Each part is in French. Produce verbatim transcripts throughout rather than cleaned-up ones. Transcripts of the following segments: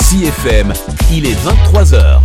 C F M, il est vingt-trois heures.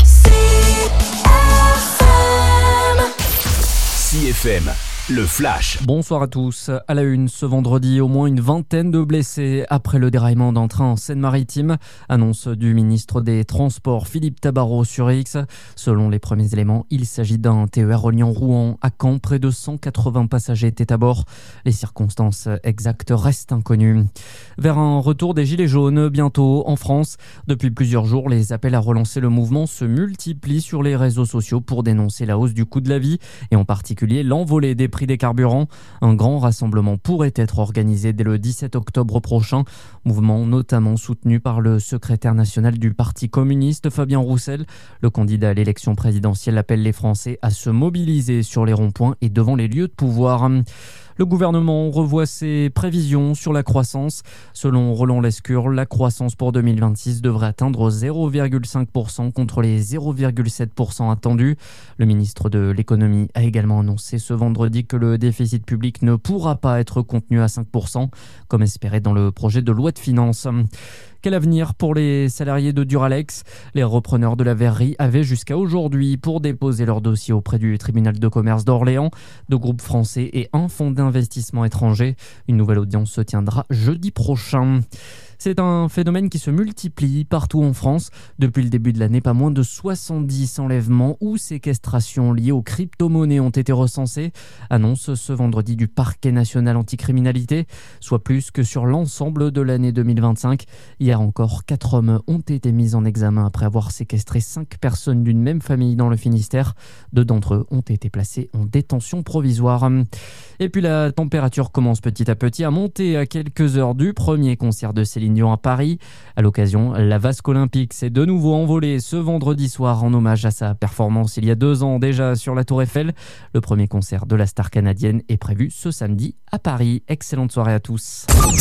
C F M, le flash. Bonsoir à tous. À la une, ce vendredi, au moins une vingtaine de blessés après le déraillement d'un train en Seine-Maritime. Annonce du ministre des Transports Philippe Tabarot sur X. Selon les premiers éléments, il s'agit d'un T E R reliant Rouen à Caen. Près de cent quatre-vingts passagers étaient à bord. Les circonstances exactes restent inconnues. Vers un retour des Gilets jaunes bientôt en France. Depuis plusieurs jours, les appels à relancer le mouvement se multiplient sur les réseaux sociaux pour dénoncer la hausse du coût de la vie et en particulier l'envolée des prix des carburants. Un grand rassemblement pourrait être organisé dès le dix-sept octobre prochain. Mouvement notamment soutenu par le secrétaire national du Parti communiste, Fabien Roussel. Le candidat à l'élection présidentielle appelle les Français à se mobiliser sur les ronds-points et devant les lieux de pouvoir. Le gouvernement revoit ses prévisions sur la croissance. Selon Roland Lescure, la croissance pour deux mille vingt-six devrait atteindre zéro virgule cinq pour cent contre les zéro virgule sept pour cent attendus. Le ministre de l'économie a également annoncé ce vendredi que le déficit public ne pourra pas être contenu à cinq pour cent, comme espéré dans le projet de loi de finances. Quel avenir pour les salariés de Duralex ? Les repreneurs de la verrerie avaient jusqu'à aujourd'hui pour déposer leur dossier auprès du tribunal de commerce d'Orléans, deux groupes français et un fonds d'investissement étranger. Une nouvelle audience se tiendra jeudi prochain. C'est un phénomène qui se multiplie partout en France. Depuis le début de l'année, pas moins de soixante-dix enlèvements ou séquestrations liées aux crypto-monnaies ont été recensés. Annonce ce vendredi du Parquet national anticriminalité, soit plus que sur l'ensemble de l'année deux mille vingt-cinq. Hier encore, quatre hommes ont été mis en examen après avoir séquestré cinq personnes d'une même famille dans le Finistère. Deux d'entre eux ont été placés en détention provisoire. Et puis la température commence petit à petit à monter à quelques heures du premier concert de Céline Dion à Paris. À l'occasion, la Vasque olympique s'est de nouveau envolée ce vendredi soir en hommage à sa performance il y a deux ans déjà sur la Tour Eiffel. Le premier concert de la star canadienne est prévu ce samedi à Paris. Excellente soirée à tous.